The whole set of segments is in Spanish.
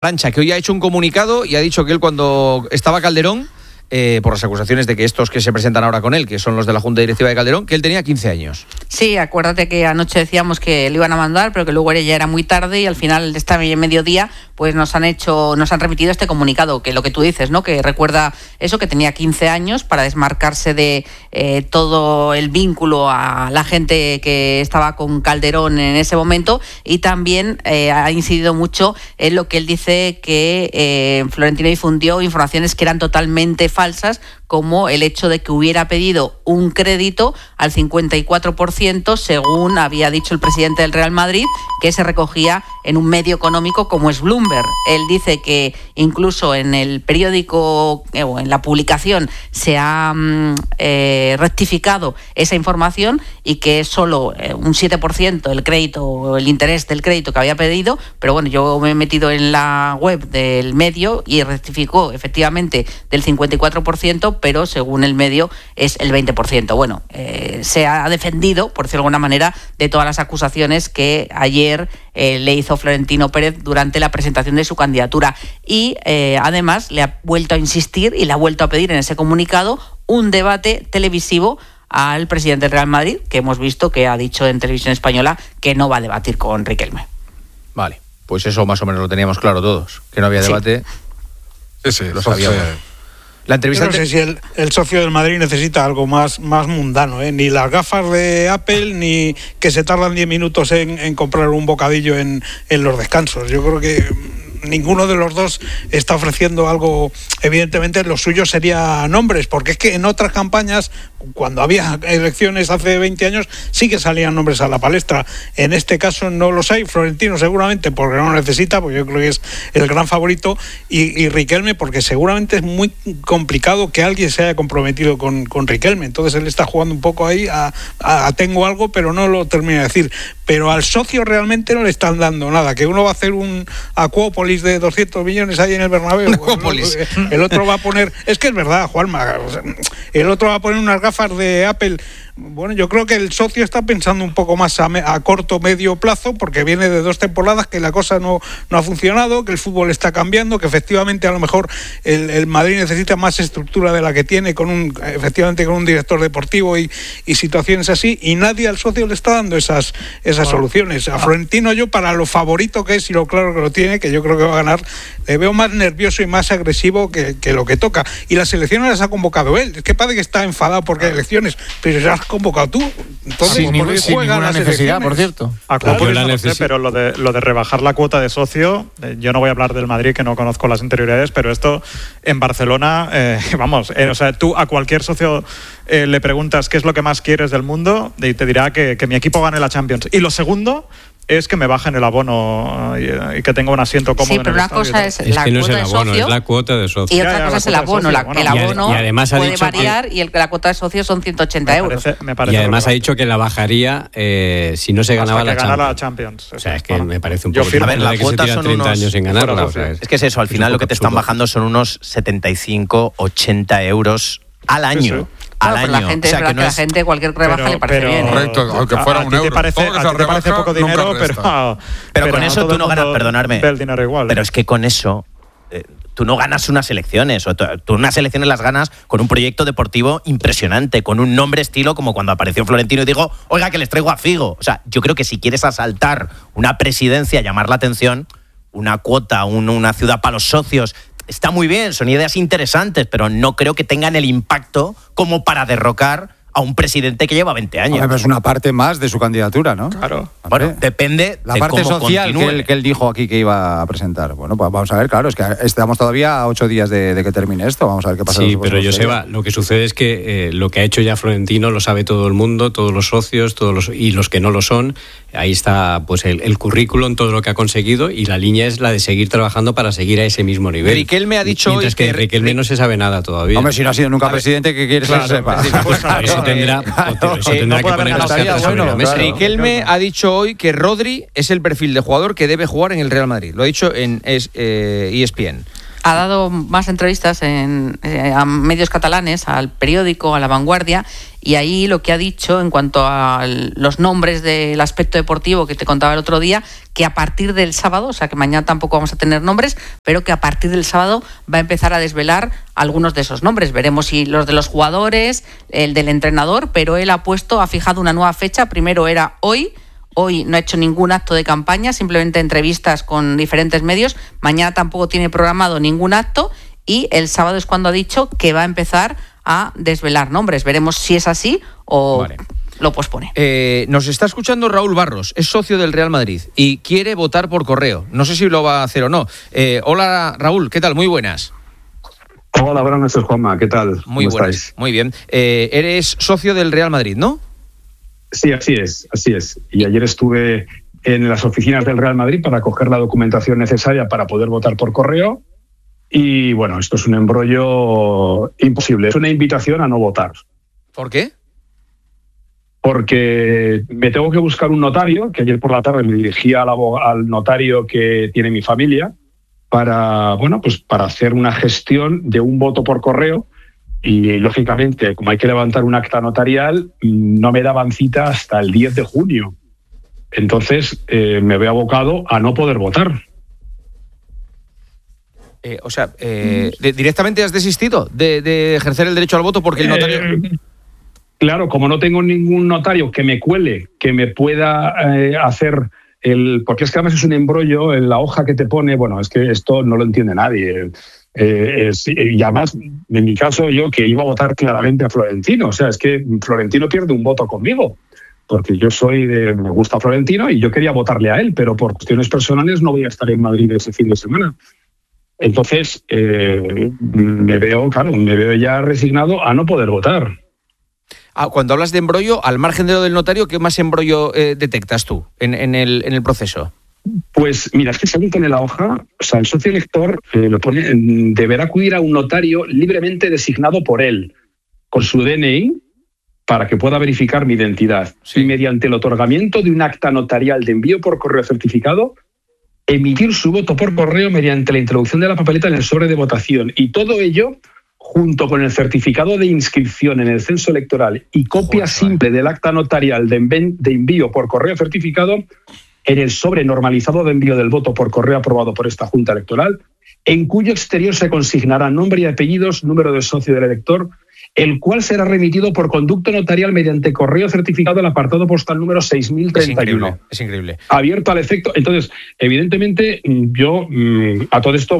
Arantxa, que hoy ha hecho un comunicado y ha dicho que él, cuando estaba Calderón, por las acusaciones de que estos que se presentan ahora con él, que son los de la Junta Directiva de Calderón, que él tenía 15 años. Sí, acuérdate que anoche decíamos que le iban a mandar, pero que luego ya era muy tarde y al final de esta mediodía pues nos han remitido este comunicado, que lo que tú dices, ¿no? Que recuerda eso, que tenía 15 años para desmarcarse de todo el vínculo a la gente que estaba con Calderón en ese momento, y también ha incidido mucho en lo que él dice que Florentino difundió informaciones que eran totalmente falsas, como el hecho de que hubiera pedido un crédito al 54%, según había dicho el presidente del Real Madrid, que se recogía en un medio económico como es Bloomberg. Él dice que incluso en el periódico o en la publicación se ha rectificado esa información y que es solo un 7% el crédito o el interés del crédito que había pedido, pero bueno, yo me he metido en la web del medio y rectificó efectivamente del 54%, pero según el medio es el 20%. Bueno, se ha defendido, por decirlo de alguna manera, de todas las acusaciones que ayer le hizo Florentino Pérez durante la presentación de su candidatura. Y además le ha vuelto a insistir y le ha vuelto a pedir en ese comunicado un debate televisivo al presidente del Real Madrid, que hemos visto que ha dicho en Televisión Española que no va a debatir con Riquelme. Vale, pues eso más o menos lo teníamos claro todos, que no había debate. Sí, lo sabíamos. La entrevista. Yo no sé si el socio del Madrid necesita algo más mundano, ni las gafas de Apple, ni que se tardan 10 minutos en comprar un bocadillo en los descansos. Yo creo que ninguno de los dos está ofreciendo algo. Evidentemente lo suyo sería nombres, porque es que en otras campañas, cuando había elecciones hace 20 años, sí que salían nombres a la palestra. En este caso no los hay. Florentino seguramente porque no lo necesita, porque yo creo que es el gran favorito, y Riquelme porque seguramente es muy complicado que alguien se haya comprometido con Riquelme. Entonces él está jugando un poco ahí a tengo algo, pero no lo termina de decir. Pero al socio realmente no le están dando nada. Que uno va a hacer un Acuópolis de 200 millones ahí en el Bernabéu. El otro va a poner... Es que es verdad, Juanma. El otro va a poner unas gafas de Apple. Bueno, yo creo que el socio está pensando un poco más a corto, medio plazo, porque viene de 2 temporadas que la cosa no ha funcionado, que el fútbol está cambiando, que efectivamente a lo mejor el Madrid necesita más estructura de la que tiene, con un director deportivo y situaciones así, y nadie al socio le está dando esas soluciones. A Florentino, yo, para lo favorito que es y lo claro que lo tiene, que yo creo que va a ganar, le veo más nervioso y más agresivo que lo que toca. Y las elecciones las ha convocado él. Es que parece que está enfadado porque hay elecciones, pero ya has convocado tú. Entonces, sin ninguna necesidad, por cierto. Pero lo de rebajar la cuota de socio, yo no voy a hablar del Madrid, que no conozco las interioridades, pero esto en Barcelona, o sea, tú a cualquier socio le preguntas qué es lo que más quieres del mundo y te dirá que mi equipo gane la Champions. Y lo segundo es que me bajen el abono y que tenga un asiento cómodo. Sí, pero una cosa es la que no cuota es el abono, de socio, es la cuota de socio. Y otra cosa es el abono. El abono y además puede variar y la cuota de socio son 180 euros. Me parece y además ha dicho que la bajaría si no se ganaba la Champions. O sea, es que me parece un poco... A ver, la cuota son 30 años sin ganarla. O sea, es que es eso, al final lo que te están bajando son unos 75, 80 euros al año. Sí. Al año. La gente, o sea, que la gente cualquier rebaja le parece bien. Correcto, aunque fuera un euro. A ti te parece poco dinero, pero con eso tú no ganas, perdonadme. El dinero igual. Pero es que con eso tú no ganas unas elecciones. Tú unas elecciones las ganas con un proyecto deportivo impresionante, con un nombre estilo como cuando apareció Florentino y digo, oiga, que les traigo a Figo. O sea, yo creo que si quieres asaltar una presidencia, llamar la atención, una cuota, una ciudad para los socios, está muy bien, son ideas interesantes, pero no creo que tengan el impacto como para derrocar a un presidente que lleva 20 años. Es una parte más de su candidatura, ¿no? Claro. Bueno, depende la de parte cómo social que él dijo aquí que iba a presentar. Bueno, pues vamos a ver, claro, es que estamos todavía a 8 días de que termine esto. Vamos a ver qué pasa. Sí, pero Joseba, lo que sucede es que lo que ha hecho ya Florentino lo sabe todo el mundo, todos los socios, y los que no lo son. Ahí está pues el currículum, todo lo que ha conseguido, y la línea es la de seguir trabajando para seguir a ese mismo nivel. Riquelme ha dicho mientras que Riquelme no se sabe nada todavía. Hombre, si no ha sido nunca presidente, ¿qué quieres que sepa? Eso tendrá que poner las cartas sobre la mesa. Riquelme ha dicho hoy que Rodri es el perfil de jugador que debe jugar en el Real Madrid. Lo ha dicho en ESPN. Ha dado más entrevistas a medios catalanes, al periódico, a La Vanguardia, y ahí lo que ha dicho en cuanto a los nombres del aspecto deportivo que te contaba el otro día, que a partir del sábado, o sea que mañana tampoco vamos a tener nombres, pero que a partir del sábado va a empezar a desvelar algunos de esos nombres. Veremos si los de los jugadores, el del entrenador, pero él ha fijado una nueva fecha. Primero era hoy. Hoy no ha hecho ningún acto de campaña, simplemente entrevistas con diferentes medios. Mañana tampoco tiene programado ningún acto y el sábado es cuando ha dicho que va a empezar a desvelar nombres. Veremos si es así o lo pospone. Nos está escuchando Raúl Barros, es socio del Real Madrid y quiere votar por correo. No sé si lo va a hacer o no. Hola Raúl, ¿qué tal? Muy buenas. Hola, buenas noches, Juanma. ¿Qué tal? Muy ¿Cómo buenas. estáis? Muy bien. Eres socio del Real Madrid, ¿no? Sí, así es. Y ayer estuve en las oficinas del Real Madrid para coger la documentación necesaria para poder votar por correo. Y bueno, esto es un embrollo imposible. Es una invitación a no votar. ¿Por qué? Porque me tengo que buscar un notario, que ayer por la tarde me dirigí al notario que tiene mi familia, para hacer una gestión de un voto por correo. Y, lógicamente, como hay que levantar un acta notarial, no me daban cita hasta el 10 de junio. Entonces, me veo abocado a no poder votar. ¿Directamente has desistido de ejercer el derecho al voto porque el notario...? Claro, como no tengo ningún notario que me cuele, que me pueda hacer... porque es que además es un embrollo en la hoja que te pone... Bueno, es que esto no lo entiende nadie... y además, en mi caso, yo que iba a votar claramente a Florentino. O sea, es que Florentino pierde un voto conmigo, porque yo me gusta Florentino y yo quería votarle a él, pero por cuestiones personales no voy a estar en Madrid ese fin de semana. Entonces, me veo ya resignado a no poder votar. Cuando hablas de embrollo, al margen de lo del notario, ¿qué más embrollo detectas tú en el proceso? Pues mira, es que según pone la hoja, o sea, el socio elector lo pone, deberá acudir a un notario libremente designado por él, con su DNI, para que pueda verificar mi identidad. Sí. Y mediante el otorgamiento de un acta notarial de envío por correo certificado, emitir su voto por correo mediante la introducción de la papeleta en el sobre de votación. Y todo ello, junto con el certificado de inscripción en el censo electoral y copia simple del acta notarial de envío por correo certificado, en el sobre normalizado de envío del voto por correo aprobado por esta Junta Electoral, en cuyo exterior se consignará nombre y apellidos, número de socio del elector, el cual será remitido por conducto notarial mediante correo certificado al apartado postal número 6031. Es increíble. Abierto al efecto. Entonces, evidentemente, yo a todo esto,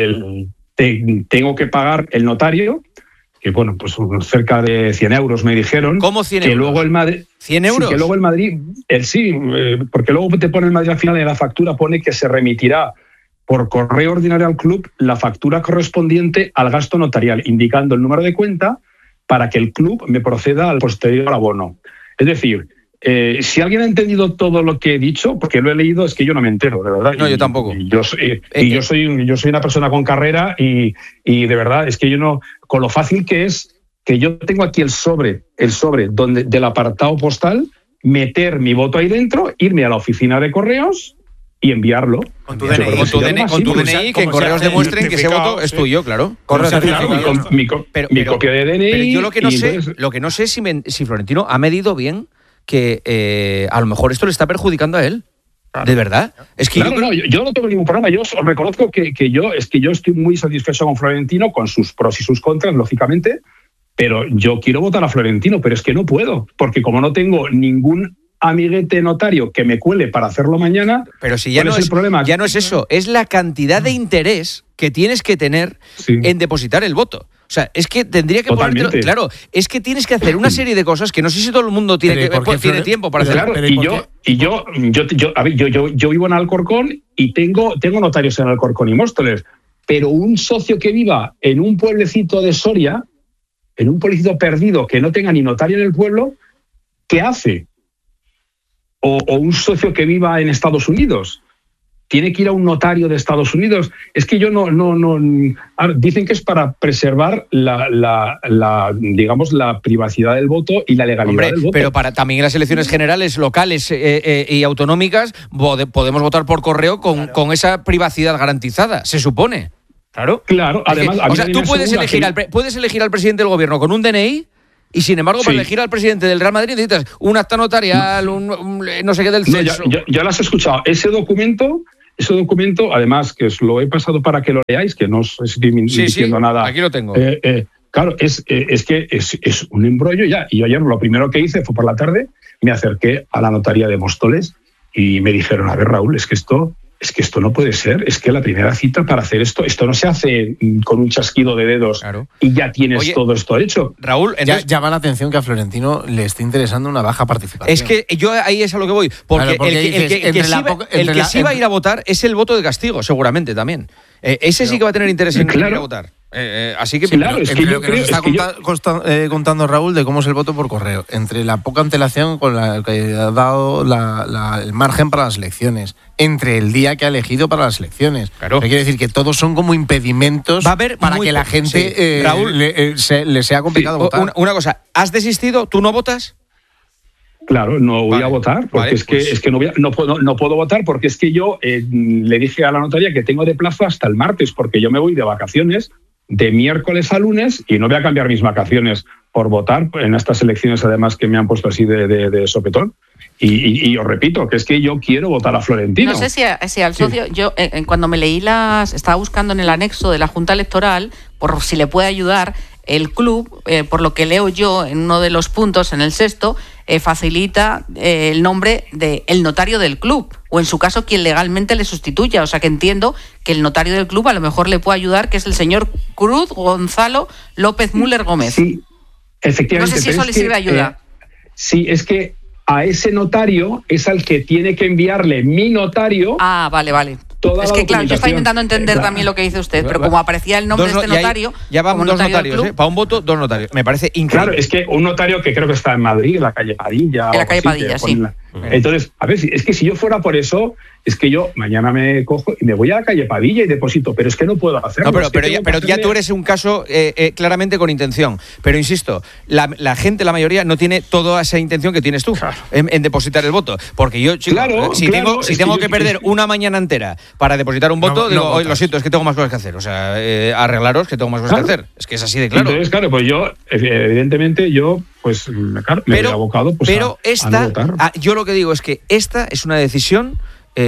tengo que pagar el notario, que pues cerca de 100 euros me dijeron. ¿Cómo 100 euros? Que luego el Madrid, ¿100 euros? Sí, que luego el Madrid, porque luego te pone el Madrid al final de la factura, pone que se remitirá por correo ordinario al club la factura correspondiente al gasto notarial, indicando el número de cuenta para que el club me proceda al posterior abono. Es decir, si alguien ha entendido todo lo que he dicho, porque lo he leído, es que yo no me entero, de verdad. No, yo tampoco. Yo soy una persona con carrera y de verdad es que yo no, con lo fácil que es que yo tengo aquí el sobre donde del apartado postal, meter mi voto ahí dentro, irme a la oficina de correos y enviarlo. Con tu DNI, que en correos demuestren que ese voto es tuyo, claro. Mi copia de DNI. Pero yo lo que no sé es si Florentino ha medido bien que a lo mejor esto le está perjudicando a él. ¿De verdad? Es que yo no tengo ningún problema. Yo os reconozco que yo estoy muy satisfecho con Florentino, con sus pros y sus contras, lógicamente, pero yo quiero votar a Florentino, pero es que no puedo, porque como no tengo ningún amiguete notario que me cuele para hacerlo mañana, pero si ya no es el problema. Ya no es eso, es la cantidad de interés que tienes que tener en depositar el voto. O sea, es que tendría que ponértelo. Claro, es que tienes que hacer una serie de cosas que no sé si todo el mundo tiene tiempo para hacer. Claro, yo vivo en Alcorcón y tengo notarios en Alcorcón y Móstoles, pero un socio que viva en un pueblecito de Soria, en un pueblecito perdido que no tenga ni notario en el pueblo, ¿qué hace? O un socio que viva en Estados Unidos, tiene que ir a un notario de Estados Unidos. Es que yo no. Dicen que es para preservar la privacidad del voto y la legalidad del voto. Pero también en las elecciones generales, locales y autonómicas podemos votar por correo con esa privacidad garantizada, se supone. Claro. Claro, además... O sea, tú puedes elegir al presidente del gobierno con un DNI y, sin embargo, para elegir al presidente del Real Madrid necesitas un acta notarial, un no sé qué del censo. Ya lo has escuchado. Ese documento, además, que os lo he pasado para que lo leáis, que no os estoy diciendo nada. Aquí lo tengo. Claro, es que es un embrollo ya. Y yo ayer lo primero que hice fue por la tarde, me acerqué a la notaría de Móstoles y me dijeron, a ver, Raúl, es que esto no puede ser, es que la primera cita para hacer esto no se hace con un chasquido de dedos y ya tienes todo esto hecho. Raúl, entonces, llama la atención que a Florentino le esté interesando una baja participación. Es que yo ahí es a lo que voy, porque el que sí va a ir a votar es el voto de castigo, seguramente también. Ese sí que va a tener interés en ir a votar. Así que, claro, es que lo que nos está contando Raúl de cómo es el voto por correo, entre la poca antelación con la que ha dado el margen para las elecciones, entre el día que ha elegido para las elecciones. Claro. Quiere decir que todos son como impedimentos para que la gente Raúl, le sea complicado votar. Una cosa, ¿has desistido? ¿Tú no votas? Claro, no voy a votar, porque es que no puedo votar, porque es que yo le dije a la notaría que tengo de plazo hasta el martes, porque yo me voy de vacaciones de miércoles a lunes y no voy a cambiar mis vacaciones por votar en estas elecciones, además, que me han puesto así de sopetón. Y os repito, que es que yo quiero votar a Florentino. No sé si al socio, yo cuando me leí estaba buscando en el anexo de la Junta Electoral, por si le puede ayudar, el club, por lo que leo yo en uno de los puntos, en el 6º, facilita el nombre del notario del club, o en su caso quien legalmente le sustituya. O sea que entiendo que el notario del club a lo mejor le puede ayudar, que es el señor Cruz Gonzalo López Müller Gómez. Sí, efectivamente. No sé si eso le sirve de ayuda. Sí, es que a ese notario es al que tiene que enviarle mi notario. Ah, vale. Es que claro, yo estaba intentando entender también lo que dice usted, pero como aparecía el nombre de este notario... Ya vamos dos notarios, para un voto, dos notarios. Me parece increíble. Claro, es que un notario que creo que está en Madrid, en la calle Padilla. En la calle Padilla, sí. Entonces, a ver, es que si yo fuera por eso, es que yo mañana me cojo y me voy a la calle Padilla y deposito, pero es que no puedo hacerlo. No, pero ya tú eres un caso claramente con intención. Pero insisto, la gente, la mayoría, no tiene toda esa intención que tienes tú en depositar el voto. Porque yo, chico, si tengo que perder una mañana entera para depositar un voto, digo, lo siento, es que tengo más cosas que hacer. O sea, arreglaros que tengo más cosas que hacer. Es que es así de claro. Entonces, claro, pues yo, evidentemente, pues me veo abocado a no votar. Yo lo que digo es que esta es una decisión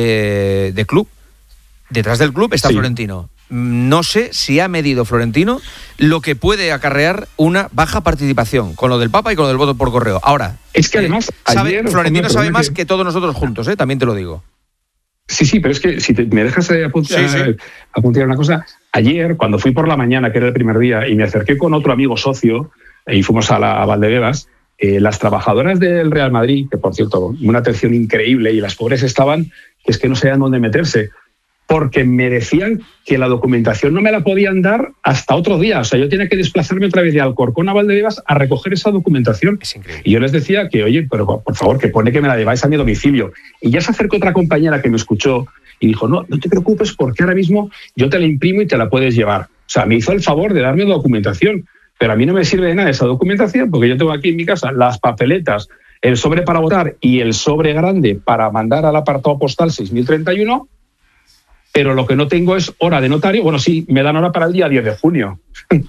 de club. Detrás del club está Florentino. No sé si ha medido Florentino lo que puede acarrear una baja participación con lo del Papa y con lo del voto por correo. Ahora, es que además Florentino sabe más que todos nosotros juntos, también te lo digo. Sí, pero es que si me dejas apuntar una cosa, ayer cuando fui por la mañana, que era el primer día, y me acerqué con otro amigo socio y fuimos a Valdebebas, las trabajadoras del Real Madrid, que por cierto, una atención increíble, y las pobres estaban, que es que no sabían dónde meterse, porque me decían que la documentación no me la podían dar hasta otro día. O sea, yo tenía que desplazarme otra vez de Alcorcón a Valdebebas a recoger esa documentación. Es increíble. Y yo les decía que, oye, pero por favor, que pone que me la lleváis a mi domicilio. Y ya se acercó otra compañera que me escuchó y dijo, no te preocupes, porque ahora mismo yo te la imprimo y te la puedes llevar. O sea, me hizo el favor de darme documentación. Pero a mí no me sirve de nada esa documentación, porque yo tengo aquí en mi casa las papeletas, el sobre para votar y el sobre grande para mandar al apartado postal 6031, pero lo que no tengo es hora de notario. Bueno, sí, me dan hora para el día 10 de junio.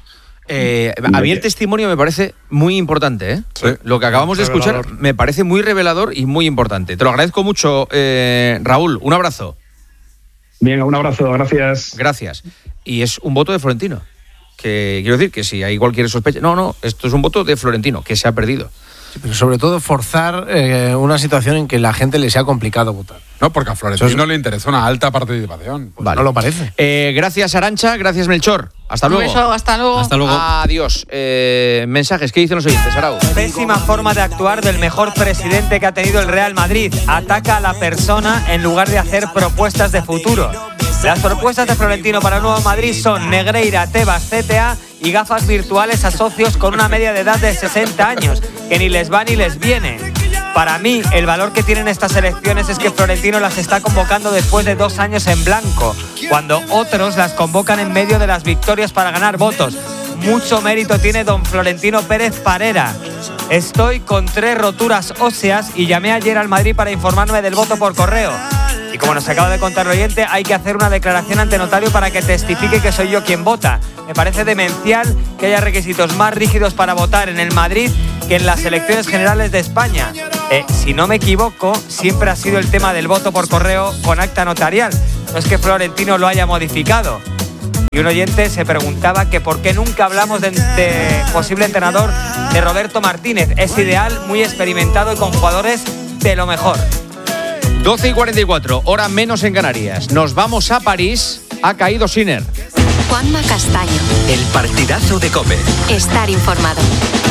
A mí el testimonio me parece muy importante, ¿eh? Sí. Lo que acabamos de escuchar me parece muy revelador y muy importante. Te lo agradezco mucho, Raúl. Un abrazo. Venga, un abrazo, gracias. Gracias. Y es un voto de Florentino. Que quiero decir que si hay cualquier sospecha... No, esto es un voto de Florentino, que se ha perdido. Sí, pero sobre todo forzar una situación en que la gente le sea complicado votar. No, porque a Florentino le interesa una alta participación. Pues vale. No lo parece. Gracias, Arantxa. Gracias, Melchor. Hasta luego. Un beso, hasta luego. Adiós. Mensajes, ¿qué dicen los oyentes, Arau? Pésima forma de actuar del mejor presidente que ha tenido el Real Madrid. Ataca a la persona en lugar de hacer propuestas de futuro. Las propuestas de Florentino para el Nuevo Madrid son Negreira, Tebas, CTA y gafas virtuales a socios con una media de edad de 60 años, que ni les va ni les viene. Para mí, el valor que tienen estas elecciones es que Florentino las está convocando después de 2 años en blanco, cuando otros las convocan en medio de las victorias para ganar votos. Mucho mérito tiene don Florentino Pérez Parera. Estoy con 3 roturas óseas y llamé ayer al Madrid para informarme del voto por correo. Y como nos acaba de contar el oyente, hay que hacer una declaración ante notario para que testifique que soy yo quien vota. Me parece demencial que haya requisitos más rígidos para votar en el Madrid que en las elecciones generales de España. Si no me equivoco, siempre ha sido el tema del voto por correo con acta notarial. No es que Florentino lo haya modificado. Y un oyente se preguntaba que por qué nunca hablamos de posible entrenador de Roberto Martínez. Es ideal, muy experimentado y con jugadores de lo mejor. 12:44, hora menos en Canarias. Nos vamos a París. Ha caído Sinner. Juanma Castaño. El partidazo de COPE. Estar informado.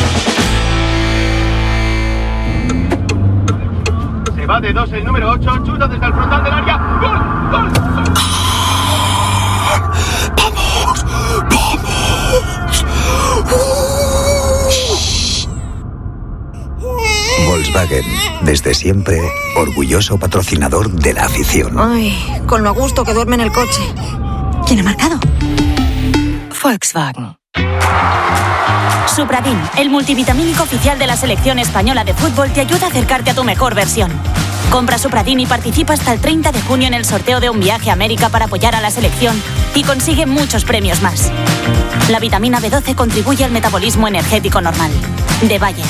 Se va de 2 el número 8, chuta desde el frontal del área. ¡Gol! ¡Gol! ¡Vamos! Volkswagen, desde siempre, orgulloso patrocinador de la afición. Ay, con lo a gusto que duerme en el coche. ¿Quién ha marcado? Volkswagen. Supradin, el multivitamínico oficial de la selección española de fútbol, te ayuda a acercarte a tu mejor versión. Compra Supradin y participa hasta el 30 de junio en el sorteo de un viaje a América para apoyar a la selección y consigue muchos premios más. La vitamina B12 contribuye al metabolismo energético normal. De Bayer.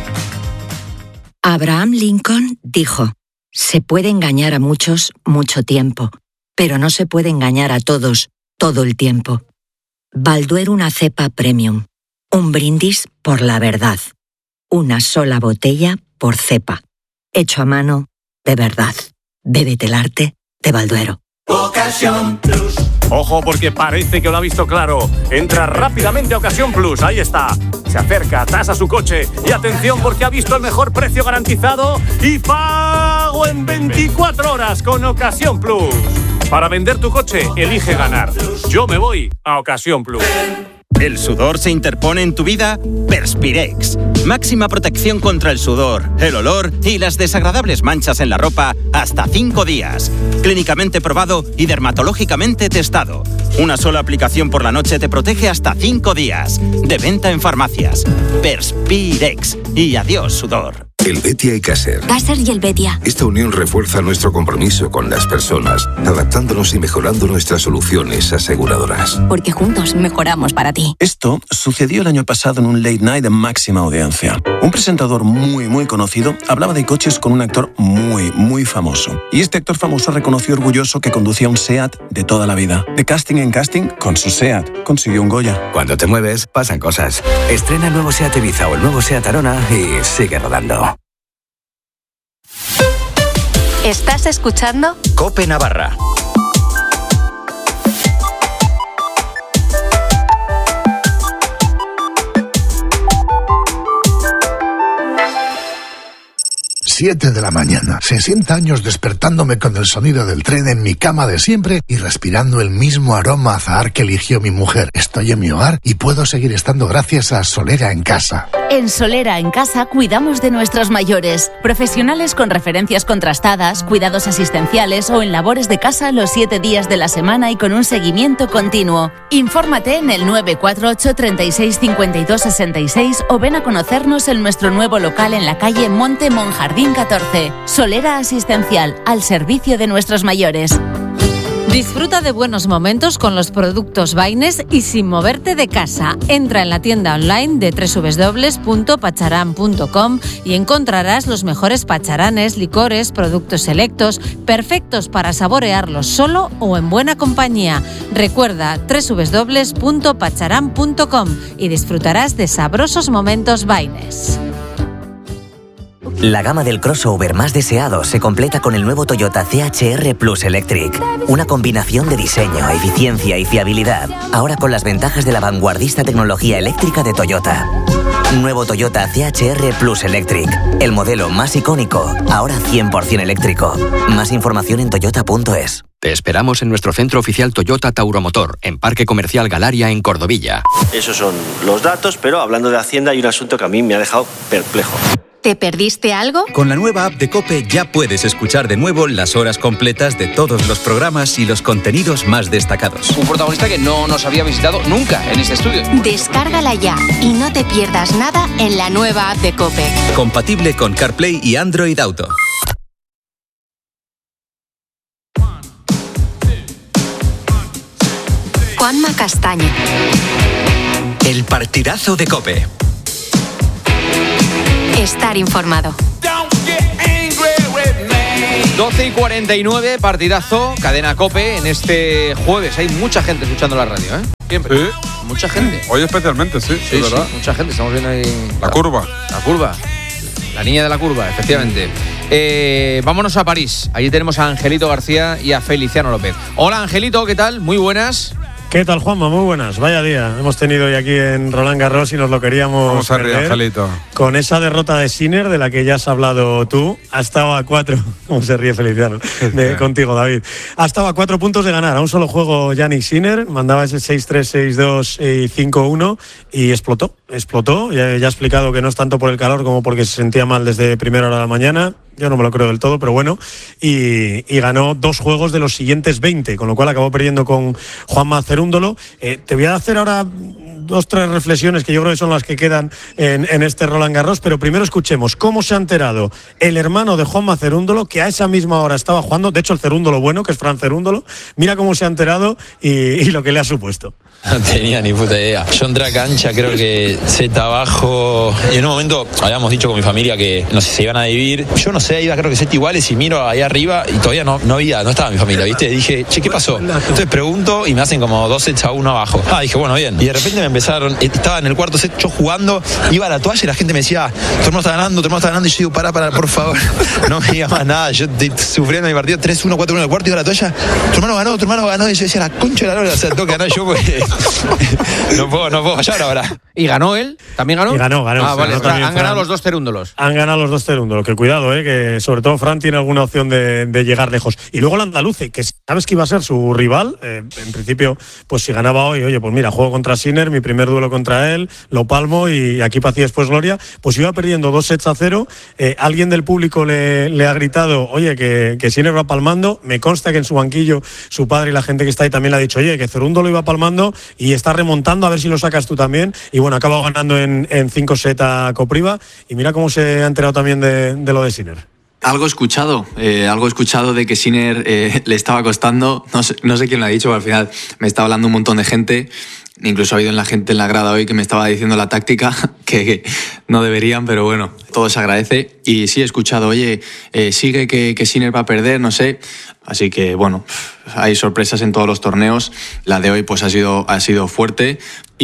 Abraham Lincoln dijo: se puede engañar a muchos mucho tiempo, pero no se puede engañar a todos todo el tiempo. Balduero, una cepa premium. Un brindis por la verdad. Una sola botella por cepa. Hecho a mano, de verdad. Bébete el arte de Balduero. Ocasión Plus. Ojo, porque parece que lo ha visto claro. Entra rápidamente a Ocasión Plus, ahí está. Se acerca, tasa su coche y atención porque ha visto el mejor precio garantizado y pago en 24 horas con Ocasión Plus. Para vender tu coche, elige ganar. Yo me voy a Ocasión Plus. ¿El sudor se interpone en tu vida? Perspirex. Máxima protección contra el sudor, el olor y las desagradables manchas en la ropa hasta 5 días. Clínicamente probado y dermatológicamente testado. Una sola aplicación por la noche te protege hasta 5 días. De venta en farmacias. Perspirex. Y adiós, sudor. El Betia y Caser. Caser y el Betia. Esta unión refuerza nuestro compromiso con las personas, adaptándonos y mejorando nuestras soluciones aseguradoras. Porque juntos mejoramos para ti. Esto sucedió el año pasado en un late night de máxima audiencia. Un presentador muy conocido hablaba de coches con un actor muy famoso. Y este actor famoso reconoció orgulloso que conducía un SEAT de toda la vida. De casting en casting, con su SEAT consiguió un Goya. Cuando te mueves, pasan cosas. Estrena el nuevo SEAT Ibiza o el nuevo SEAT Arona y sigue rodando. ¿Estás escuchando? COPE Navarra. Siete de la mañana. 60 años despertándome con el sonido del tren en mi cama de siempre y respirando el mismo aroma a azahar que eligió mi mujer. Estoy en mi hogar y puedo seguir estando gracias a Solera en Casa. En Solera en Casa cuidamos de nuestros mayores. Profesionales con referencias contrastadas, cuidados asistenciales o en labores de casa los 7 días de la semana y con un seguimiento continuo. Infórmate en el 948 36 52 66 o ven a conocernos en nuestro nuevo local en la calle Monte Monjardín 14. Solera Asistencial, al servicio de nuestros mayores. Disfruta de buenos momentos con los productos Baines y sin moverte de casa. Entra en la tienda online de www.pacharan.com y encontrarás los mejores pacharanes, licores, productos selectos, perfectos para saborearlos solo o en buena compañía. Recuerda www.pacharan.com y disfrutarás de sabrosos momentos Baines. La gama del crossover más deseado se completa con el nuevo Toyota CHR Plus Electric. Una combinación de diseño, eficiencia y fiabilidad. Ahora con las ventajas de la vanguardista tecnología eléctrica de Toyota. Nuevo Toyota CHR Plus Electric. El modelo más icónico, ahora 100% eléctrico. Más información en toyota.es. Te esperamos en nuestro centro oficial Toyota Tauromotor, en Parque Comercial Galaria, en Cordovilla. Esos son los datos, pero hablando de Hacienda hay un asunto que a mí me ha dejado perplejo. ¿Te perdiste algo? Con la nueva app de COPE ya puedes escuchar de nuevo las horas completas de todos los programas y los contenidos más destacados. Un protagonista que no nos había visitado nunca en este estudio. Descárgala ya y no te pierdas nada en la nueva app de COPE. Compatible con CarPlay y Android Auto. Juanma Castaño. El partidazo de COPE. Estar informado. 12:49, partidazo, cadena COPE en este jueves. Hay mucha gente escuchando la radio, ¿eh? Siempre. Sí. Mucha gente. Hoy especialmente, sí, ¿verdad? Sí, mucha gente. Estamos viendo ahí la curva. La curva. La niña de la curva, efectivamente. Vámonos a París. Allí tenemos a Angelito García y a Feliciano López. Hola, Angelito, ¿qué tal? Muy buenas. ¿Qué tal, Juanma? Muy buenas. Vaya día hemos tenido hoy aquí en Roland Garros y nos lo queríamos Vamos a reír, Angelito. Con esa derrota de Sinner, de la que ya has hablado tú. Ha estado a 4, como se ríe Feliciano, contigo, David. Ha estado a 4 puntos de ganar. A un solo juego Jannik Sinner, mandaba ese 6-3, 6-2 y 5-1 y explotó. Ya ha explicado que no es tanto por el calor como porque se sentía mal desde primera hora de la mañana. Yo no me lo creo del todo, pero bueno. Y ganó 2 juegos de los siguientes 20, con lo cual acabó perdiendo con Juanma Cerúndolo. Te voy a hacer ahora 2-3 reflexiones que yo creo que son las que quedan en este Roland Garros, pero primero escuchemos cómo se ha enterado el hermano de Juanma Cerúndolo, que a esa misma hora estaba jugando, de hecho el Cerúndolo bueno, que es Fran Cerúndolo. Mira cómo se ha enterado y lo que le ha supuesto. No tenía ni puta idea. Yo entré a cancha, creo que Z abajo, y en un momento habíamos dicho con mi familia que no sé, se iban a dividir. Yo no sé, iba creo que Z iguales y miro ahí arriba y todavía no estaba mi familia, ¿viste? Dije, che, ¿qué pasó? Entonces pregunto y me hacen como 2 sets a 1 abajo. Dije, bueno, bien. Y de repente me empezaron, estaba en el cuarto set yo jugando, iba a la toalla y la gente me decía, tu hermano está ganando, y yo digo, pará, por favor, no me digas más nada. Yo sufriendo mi partido 3-1, 4-1 en el cuarto, iba a la toalla, tu hermano ganó, y yo decía, la concha de la lora, o sea, tengo que ganar yo porque no puedo fallar ahora. ¿Y ganó él? ¿También ganó? Y ganó. Vale, han ganado los 2 Cerúndolos. Han ganado los 2 Cerúndolos, que cuidado, que sobre todo Fran tiene alguna opción de llegar lejos. Y luego el andaluce, que sabes que iba a ser su rival, en principio, pues si ganaba hoy, oye, pues mira, juego contra Sinner, mi primer duelo contra él, lo palmo y aquí paz y después gloria. Pues iba perdiendo 2-0. Alguien del público le ha gritado, oye, que Sinner va palmando. Me consta que en su banquillo su padre y la gente que está ahí también le ha dicho, oye, que Cerúndolo iba palmando y está remontando, a ver si lo sacas tú también. Y bueno, ha acabado ganando en 5-7 a Kopriva. Y mira cómo se ha enterado también de lo de Sinner. Algo he escuchado de que Sinner le estaba costando, no sé quién lo ha dicho, pero al final me está hablando un montón de gente, incluso ha habido la gente en la grada hoy que me estaba diciendo la táctica, que no deberían, pero bueno, todo se agradece. Y sí he escuchado, oye, sigue que Sinner va a perder, no sé. Así que bueno, hay sorpresas en todos los torneos. La de hoy pues ha sido fuerte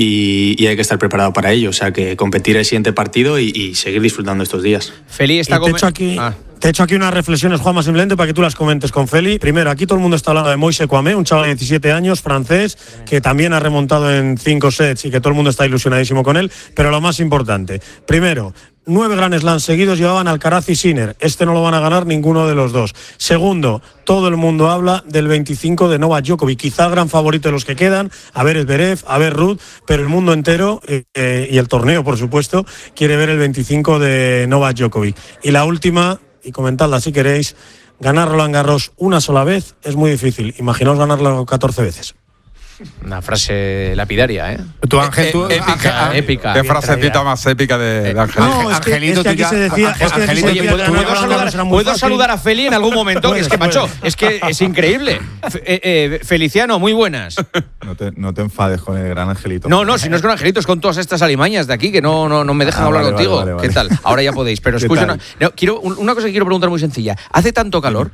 y hay que estar preparado para ello. O sea que competir el siguiente partido y seguir disfrutando estos días. Feli está Te he hecho aquí unas reflexiones, Juanma, simplemente para que tú las comentes con Feli. Primero, aquí todo el mundo está hablando de Moise Kouamé, un chaval de 17 años, francés, que también ha remontado en 5 sets y que todo el mundo está ilusionadísimo con él. Pero lo más importante, primero, 9 Grand Slams seguidos llevaban Alcaraz y Sinner. Este no lo van a ganar ninguno de los dos. Segundo, todo el mundo habla del 25 de Novak Djokovic, quizá el gran favorito de los que quedan, a ver Zverev, a ver Ruud, pero el mundo entero y el torneo, por supuesto, quiere ver el 25 de Novak Djokovic. Y la última, y comentadla si queréis, ganar Roland Garros una sola vez es muy difícil. Imaginaos ganarlo 14 veces. Una frase lapidaria, ¿eh? Tú, Ángel, épica. ¿Qué frasecita más épica de Ángel? No, Angelito, aquí se decía... ¿Puedo saludar a Feli en algún momento? Es que, macho, es que es increíble. Feliciano, muy buenas. No te enfades con el gran Angelito. No, si no es con Angelito, es con todas estas alimañas de aquí que no me dejan hablar contigo. Vale. ¿Qué tal? Ahora ya podéis, pero escucha, una cosa que quiero preguntar muy sencilla. ¿Hace tanto calor?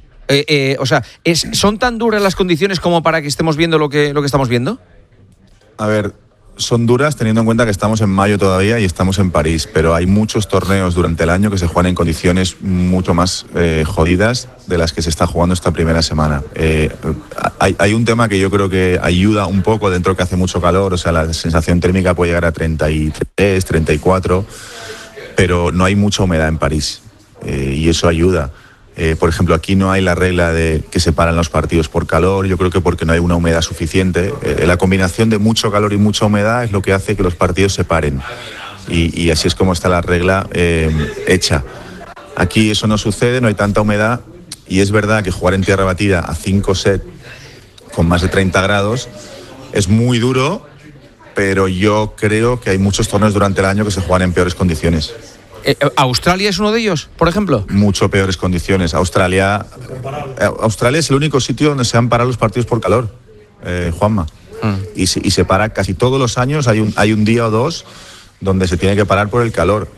¿Son tan duras las condiciones como para que estemos viendo lo que estamos viendo? A ver, son duras teniendo en cuenta que estamos en mayo todavía y estamos en París, pero hay muchos torneos durante el año que se juegan en condiciones mucho más jodidas de las que se está jugando esta primera semana. Hay un tema que yo creo que ayuda un poco dentro que hace mucho calor, o sea, la sensación térmica puede llegar a 33, 34, pero no hay mucha humedad en París y eso ayuda. Por ejemplo, aquí no hay la regla de que se paran los partidos por calor, yo creo que porque no hay una humedad suficiente. La combinación de mucho calor y mucha humedad es lo que hace que los partidos se paren. Y así es como está la regla hecha. Aquí eso no sucede, no hay tanta humedad y es verdad que jugar en tierra batida a 5 sets con más de 30 grados es muy duro, pero yo creo que hay muchos torneos durante el año que se juegan en peores condiciones. ¿Australia es uno de ellos, por ejemplo? Mucho peores condiciones. Australia es el único sitio donde se han parado los partidos por calor, Juanma. y se para casi todos los años, hay un día o dos donde se tiene que parar por el calor.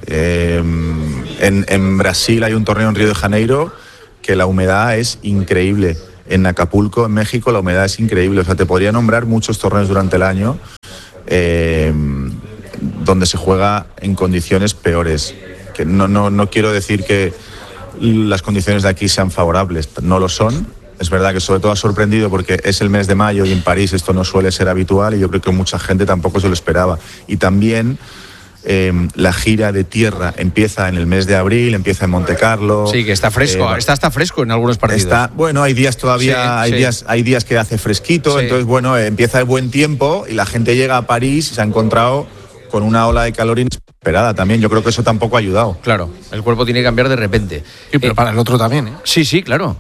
En Brasil hay un torneo en Río de Janeiro que la humedad es increíble. En Acapulco, en México, la humedad es increíble. O sea, te podría nombrar muchos torneos durante el año donde se juega en condiciones peores. Que no quiero decir que las condiciones de aquí sean favorables, no lo son. Es verdad que sobre todo ha sorprendido porque es el mes de mayo y en París esto no suele ser habitual y yo creo que mucha gente tampoco se lo esperaba. Y también la gira de tierra empieza en el mes de abril, empieza en Monte Carlo. Sí, que está fresco, está fresco en algunos partidos. Bueno, hay días todavía, hay días que hace fresquito, entonces bueno, empieza el buen tiempo y la gente llega a París y se ha encontrado con una ola de calor inesperada también. Yo creo que eso tampoco ha ayudado. Claro, el cuerpo tiene que cambiar de repente. Sí, pero para el otro también, ¿eh? Sí, claro.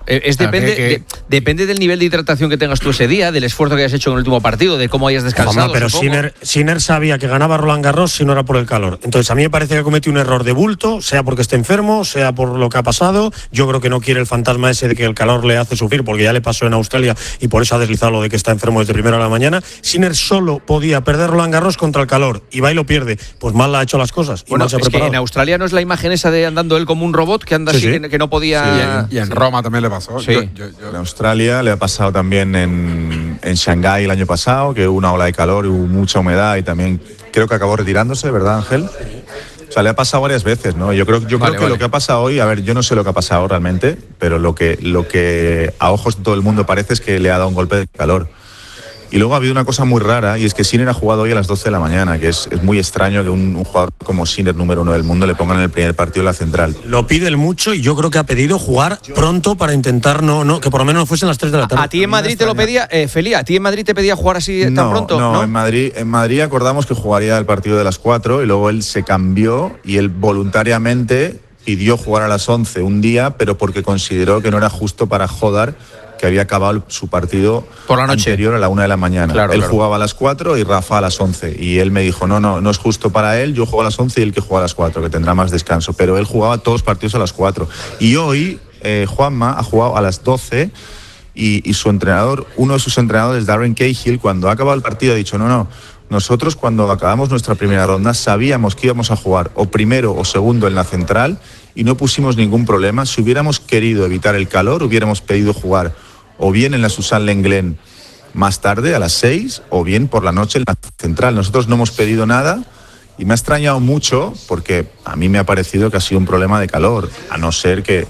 Depende del nivel de hidratación que tengas tú ese día, del esfuerzo que hayas hecho en el último partido, de cómo hayas descansado. Pero Sinner sabía que ganaba Roland Garros si no era por el calor. Entonces a mí me parece que cometió un error de bulto, sea porque esté enfermo, sea por lo que ha pasado. Yo creo que no quiere el fantasma ese de que el calor le hace sufrir, porque ya le pasó en Australia y por eso ha deslizado lo de que está enfermo desde primera a la mañana. Sinner solo podía perder Roland Garros contra el calor y va y lo pierde. Pues mal ha hecho las cosas. Bueno, es que en Australia no es la imagen esa de andando él como un robot que anda así, que no podía. Y en Roma también le pasó. Sí. En Australia le ha pasado también en Shanghái el año pasado, que hubo una ola de calor, hubo mucha humedad y también creo que acabó retirándose, ¿verdad, Ángel? O sea, le ha pasado varias veces, ¿no? Yo creo que lo que ha pasado hoy, a ver, yo no sé lo que ha pasado realmente, pero lo que a ojos de todo el mundo parece es que le ha dado un golpe de calor. Y luego ha habido una cosa muy rara, y es que Sinner ha jugado hoy a las 12 de la mañana, que es muy extraño que un jugador como Sinner, número 1 del mundo, le pongan en el primer partido de la central. Lo pide él mucho y yo creo que ha pedido jugar pronto para intentar que por lo menos no fuesen las 3 de la tarde. ¿A ti en Madrid te lo pedía, Feli? ¿A ti en Madrid te pedía jugar así tan pronto? No, en Madrid acordamos que jugaría el partido de las 4 y luego él se cambió y él voluntariamente pidió jugar a las 11 un día, pero porque consideró que no era justo para Hodar, que había acabado su partido por la noche anterior a la 1 de la mañana. Él jugaba a las 4 y Rafa a las 11. Y él me dijo, no es justo para él, yo juego a las 11 y él que juega a las 4, que tendrá más descanso. Pero él jugaba todos los partidos a las 4. Y hoy Juanma ha jugado a las 12 y su entrenador, uno de sus entrenadores, Darren Cahill, cuando ha acabado el partido ha dicho, nosotros cuando acabamos nuestra primera ronda sabíamos que íbamos a jugar o primero o segundo en la central y no pusimos ningún problema. Si hubiéramos querido evitar el calor, hubiéramos pedido jugar o bien en la Susan Lenglen más tarde, a las 6, o bien por la noche en la central. Nosotros no hemos pedido nada y me ha extrañado mucho porque a mí me ha parecido que ha sido un problema de calor, a no ser que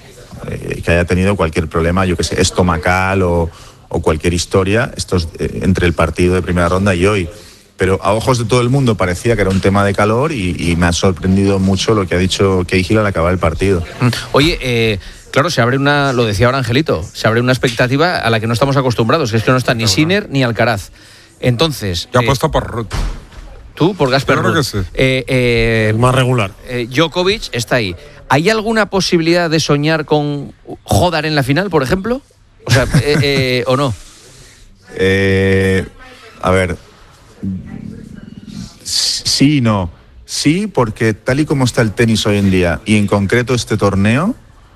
haya tenido cualquier problema, yo que sé, estomacal o cualquier historia, entre el partido de primera ronda y hoy. Pero a ojos de todo el mundo parecía que era un tema de calor y me ha sorprendido mucho lo que ha dicho Cahill al acabar el partido. Oye, claro, se abre lo decía ahora Angelito, se abre una expectativa a la que no estamos acostumbrados, que es que no está ni Sinner ni Alcaraz. Entonces... Yo apuesto por Ruud. ¿Tú? Por Gasper Ruud. Creo que sí. El más regular. Djokovic está ahí. ¿Hay alguna posibilidad de soñar con Hodar en la final, por ejemplo? O sea, ¿o no? A ver... Sí y no. Sí, porque tal y como está el tenis hoy en día, y en concreto este torneo,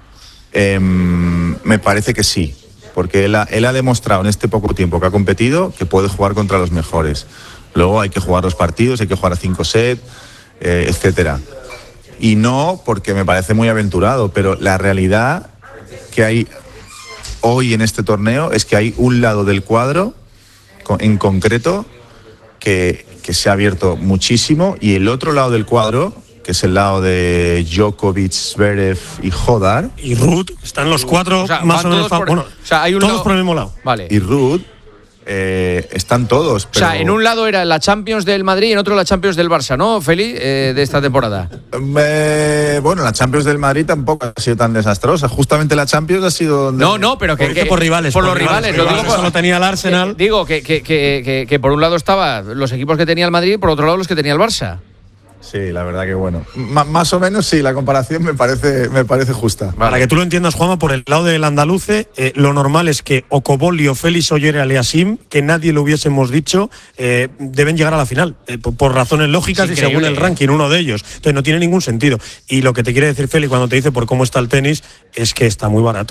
me parece que sí. Porque él ha demostrado en este poco tiempo que ha competido que puede jugar contra los mejores. Luego hay que jugar los partidos, hay que jugar a 5 sets, etcétera. Y no porque me parece muy aventurado, pero la realidad que hay hoy en este torneo es que hay un lado del cuadro, en concreto, que se ha abierto muchísimo, y el otro lado del cuadro, que es el lado de Djokovic, Zverev y Hodar. Y Ruud, están los 4 más o menos. Hay un todos por el mismo lado. Vale. Y Ruud, están todos. Pero... O sea, en un lado era la Champions del Madrid y en otro la Champions del Barça, ¿no, Feli? De esta temporada. Bueno, la Champions del Madrid tampoco ha sido tan desastrosa. Justamente la Champions ha sido... No, pero que por rivales. Por los rivales. Lo digo solo tenía el Arsenal. Digo que por un lado estaban los equipos que tenía el Madrid y por otro lado los que tenía el Barça. Sí, la verdad que bueno. Más o menos sí, la comparación me parece justa. Vale. Para que tú lo entiendas, Juanma, por el lado del andaluce, lo normal es que o Cobolli o Félix Ollera Aliasim, que nadie lo hubiésemos dicho, deben llegar a la final, por razones lógicas y según el ranking, uno de ellos. Entonces no tiene ningún sentido. Y lo que te quiere decir Félix cuando te dice por cómo está el tenis es que está muy barato.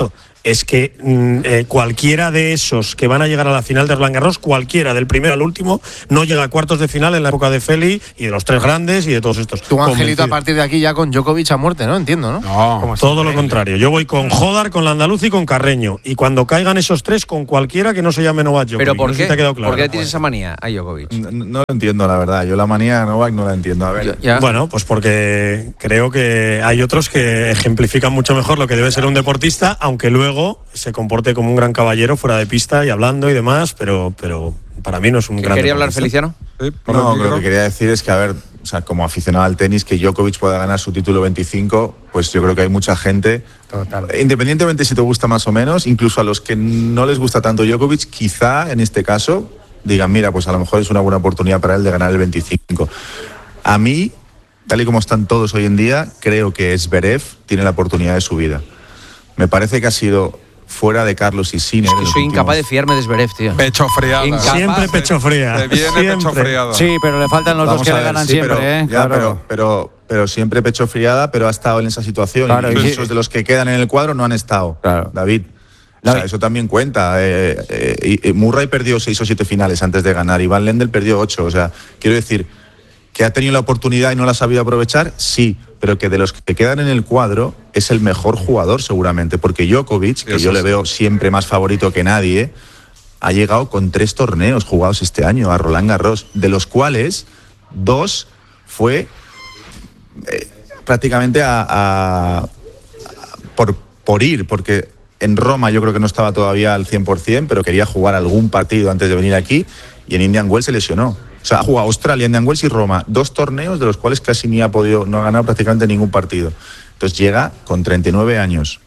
es que cualquiera de esos que van a llegar a la final de Roland Garros, cualquiera, del primero al último, no llega a cuartos de final en la época de Feli y de los tres grandes y de todos estos. Tu Angelito a partir de aquí ya con Djokovic a muerte, ¿no? Entiendo, ¿no? No, todo lo contrario. Yo voy con Jodar, con Landaluz y con Carreño. Y cuando caigan esos tres, con cualquiera que no se llame Novak Djokovic. ¿Pero por qué? No sé si te ha quedado claro. ¿Por qué tienes esa manía a Djokovic? No lo entiendo, la verdad. Yo la manía a Novak no la entiendo. A ver. Bueno, pues porque creo que hay otros que ejemplifican mucho mejor lo que debe ser un deportista, aunque luego se comporte como un gran caballero fuera de pista y hablando y demás, pero para mí no es un gran ¿Quería hablar deportista. Feliciano? No, lo que quería decir es que, a ver, o sea, como aficionado al tenis, que Djokovic pueda ganar su título 25, pues yo creo que hay mucha gente, independientemente si te gusta más o menos, incluso a los que no les gusta tanto Djokovic, quizá en este caso digan, mira, pues a lo mejor es una buena oportunidad para él de ganar el 25. A mí, tal y como están todos hoy en día, creo que Zverev tiene la oportunidad de su vida. Me parece que ha sido, fuera de Carlos y Sinner... Es que soy incapaz de fiarme de Zverev, tío. Pecho friada. Siempre pecho fría. Te viene siempre. pecho friada. Sí, pero le faltan los dos que le ganan siempre, Pero siempre pecho friada, pero ha estado en esa situación. Claro, y muchos de los que quedan en el cuadro no han estado, David. O sea, eso también cuenta. Murray perdió 6 o 7 finales antes de ganar. Ivan Lendl perdió 8. O sea, quiero decir... ¿Que ha tenido la oportunidad y no la ha sabido aprovechar? Sí, pero que de los que quedan en el cuadro es el mejor jugador seguramente, porque Djokovic, que yo le veo siempre más favorito que nadie, ha llegado con 3 torneos jugados este año a Roland Garros, de los cuales 2 fue prácticamente por ir, porque en Roma yo creo que no estaba todavía al 100%, pero quería jugar algún partido antes de venir aquí, y en Indian Wells se lesionó. O sea, ha jugado Australia, Indian Wells y Roma, 2 torneos de los cuales casi no ha ganado prácticamente ningún partido. Entonces llega con 39 años,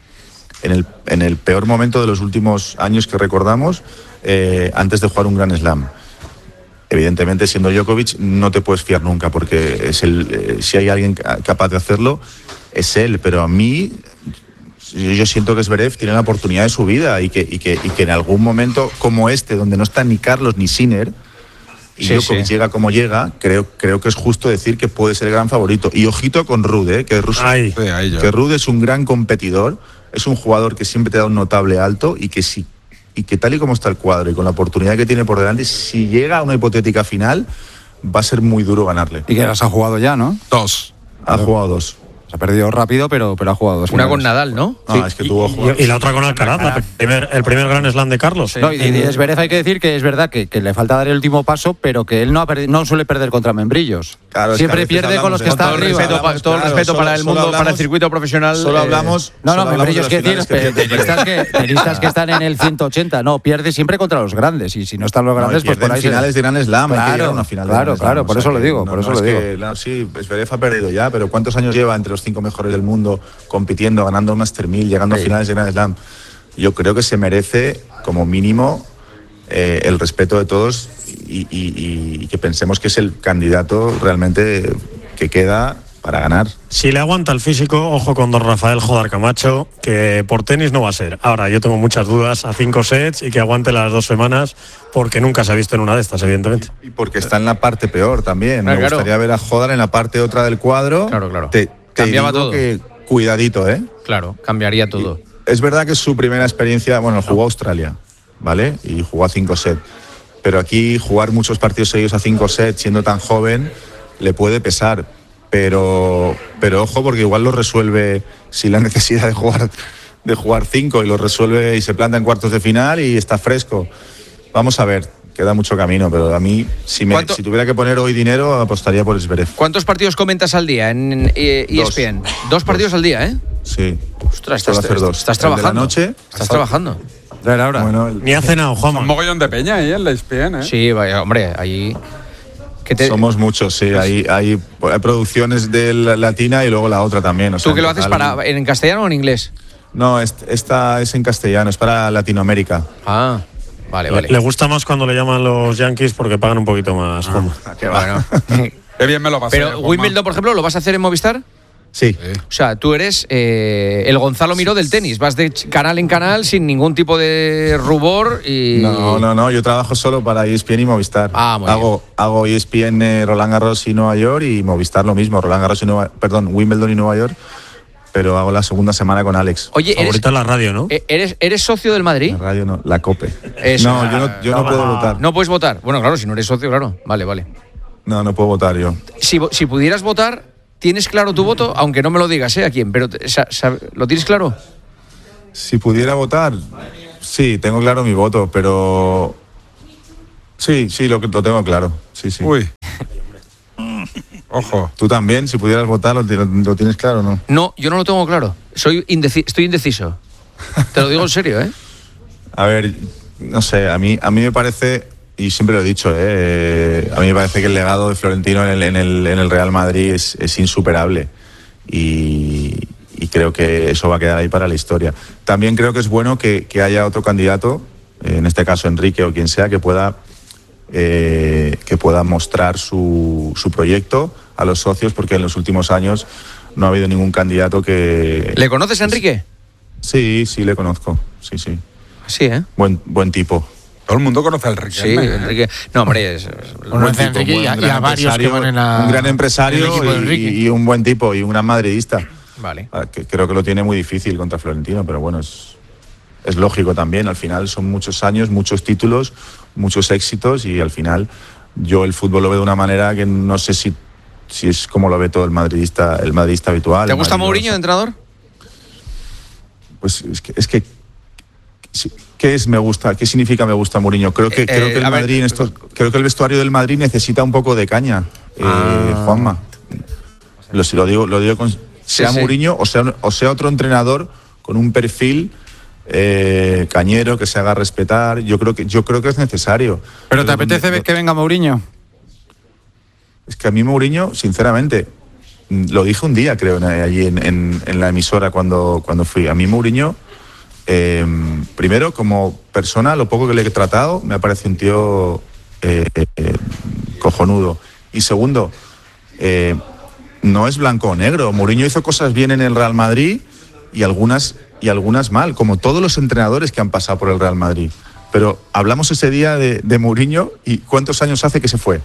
en el peor momento de los últimos años que recordamos, antes de jugar un Grand Slam. Evidentemente, siendo Djokovic, no te puedes fiar nunca, porque si hay alguien capaz de hacerlo, es él. Pero a mí, yo siento que Zverev tiene la oportunidad de su vida y que en algún momento como este, donde no está ni Carlos ni Sinner, y Djokovic llega como llega, creo que es justo decir que puede ser el gran favorito. Y ojito con Ruud, que Ruud es un gran competidor, es un jugador que siempre te da un notable alto y que tal y como está el cuadro y con la oportunidad que tiene por delante, si llega a una hipotética final, va a ser muy duro ganarle. Y que las ha jugado ya, ¿no? 2. Ha jugado 2. Se ha perdido rápido, pero ha jugado 2. Una con Nadal, ¿no? Sí. Es que y la otra con Alcaraz, el primer Gran Slam de Carlos. Sí. No, y Zverev hay que decir que es verdad que le falta dar el último paso, pero que él no suele perder contra membrillos. Claro, siempre pierde con los que están arriba. Todo el respeto para el mundo, para el circuito profesional. Solo hablamos. Membrillos quiere decir tenistas que están en el 180. No, pierde siempre contra los grandes. Y si no están los grandes, pues por ahí. Finales de Gran Slam. Claro, por eso lo digo. Sí, Zverev ha perdido ya, pero ¿cuántos años lleva entre los 5 mejores del mundo compitiendo, ganando un Master 1000, llegando a finales de Grand Slam? Yo creo que se merece como mínimo el respeto de todos y que pensemos que es el candidato realmente que queda para ganar. Si le aguanta el físico, ojo con don Rafael Jodar Camacho, que por tenis no va a ser. Ahora, yo tengo muchas dudas a 5 sets y que aguante las 2 semanas, porque nunca se ha visto en una de estas, evidentemente. Y porque está en la parte peor también. Me gustaría ver a Jodar en la parte otra del cuadro. Claro. Cambiaba todo. Cuidadito, Claro, cambiaría todo. Es verdad que es su primera experiencia, jugó a Australia, ¿vale? Y jugó a 5 sets. Pero aquí jugar muchos partidos seguidos a 5 sets, siendo tan joven, le puede pesar. Pero ojo, porque igual lo resuelve sin la necesidad de jugar 5 y lo resuelve y se planta en cuartos de final y está fresco. Vamos a ver, queda mucho camino, pero a mí, si tuviera que poner hoy dinero, apostaría por Zverev. ¿Cuántos partidos comentas al día en ESPN? 2 partidos al día, ¿eh? Sí. Ostras, estás trabajando. De la noche. Estás trabajando. Bueno, ni ha cenado, Juanma. Un mogollón de peña ahí en la ESPN, ¿eh? Sí, vaya, hombre, ahí... Somos muchos, sí. Hay producciones de la latina y luego la otra también. ¿Tú que lo haces en castellano o en inglés? No, esta es en castellano, es para Latinoamérica. Ah, vale. Le gusta más cuando le llaman los Yankees porque pagan un poquito más. Qué bueno. Qué bien me lo pasé. Pero Wimbledon, por ejemplo, ¿lo vas a hacer en Movistar? Sí. O sea, tú eres el Gonzalo Miró del tenis. Vas de canal en canal sin ningún tipo de rubor y... No. Yo trabajo solo para ESPN y Movistar. Hago ESPN Roland Garros y Nueva York y Movistar lo mismo. Wimbledon y Nueva York. pero hago la segunda semana con Alex. Oye, favorito en la radio, ¿no? ¿Eres socio del Madrid? La radio no, la COPE. Eso. No, yo no puedo votar. No puedes votar. Bueno, claro, si no eres socio, claro. Vale. No puedo votar yo. Si pudieras votar, ¿tienes claro tu voto? Aunque no me lo digas, ¿a quién? Pero ¿lo tienes claro? Si pudiera votar, sí, tengo claro mi voto, pero... Sí, lo tengo claro. Sí. Uy. Ojo. ¿Tú también, si pudieras votar, lo tienes claro o no? No, yo no lo tengo claro. Estoy indeciso. Te lo digo en serio, ¿eh? A ver, no sé, a mí me parece, y siempre lo he dicho, a mí me parece que el legado de Florentino en el Real Madrid es insuperable. Y creo que eso va a quedar ahí para la historia. También creo que es bueno que haya otro candidato, en este caso Enrique o quien sea, que pueda mostrar su proyecto a los socios, porque en los últimos años no ha habido ningún candidato que... ¿Le conoces a Enrique? Sí, le conozco. Sí. Sí, ¿eh? Buen tipo. Todo el mundo conoce a Enrique. Sí, Enrique. No, hombre, conoce a Enrique y a varios que van en la... Un gran empresario y un buen tipo y un gran madridista. Vale. Que creo que lo tiene muy difícil contra Florentino, pero bueno, es lógico también. Al final son muchos años, muchos títulos, muchos éxitos, y al final yo el fútbol lo veo de una manera que no sé si es como lo ve todo el madridista habitual. ¿Te gusta Mourinho de entrenador? Pues es que ¿qué significa me gusta Mourinho? Creo que el Madrid creo que el vestuario del Madrid necesita un poco de caña, Juanma. Lo digo con sea Mourinho o sea otro entrenador con un perfil cañero, que se haga respetar. Yo creo que es necesario. ¿Pero te apetece que venga Mourinho? Es que a mí Mourinho, sinceramente, lo dije un día, creo, allí en la emisora cuando fui. A mí Mourinho, primero, como persona, lo poco que le he tratado, me parece un tío cojonudo. Y segundo, no es blanco o negro. Mourinho hizo cosas bien en el Real Madrid y algunas mal, como todos los entrenadores que han pasado por el Real Madrid. Pero hablamos ese día de Mourinho, y ¿cuántos años hace que se fue?